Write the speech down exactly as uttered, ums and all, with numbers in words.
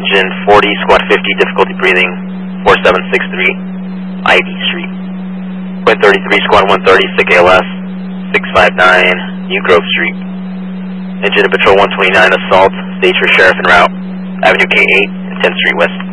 Engine forty, squad fifty, difficulty breathing, four seven six three, Ivy Street. Point thirty-three, squad one thirty, sick A L S, six five nine, New Grove Street. Engine and patrol one twenty-nine, assault, stage for sheriff en route, Avenue K eight and tenth Street West.